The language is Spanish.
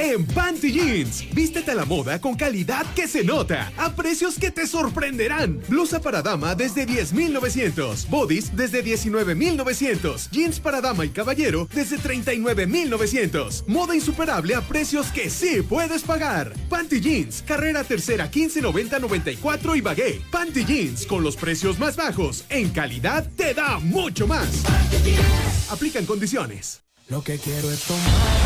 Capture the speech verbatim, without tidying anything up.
en Panty Jeans. Vístete a la moda con calidad que se nota, a precios que te sorprenderán. Blusa para dama desde diez mil novecientos, bodies desde diecinueve mil novecientos, jeans para dama y caballero desde treinta y nueve mil novecientos. Moda insuperable a precios que sí puedes pagar. Panty Jeans, carrera tercera quince noventa noventa y cuatro y Bagué. Panty Jeans, con los precios más bajos, en calidad te da mucho más. Aplican condiciones. Lo que quiero es tomar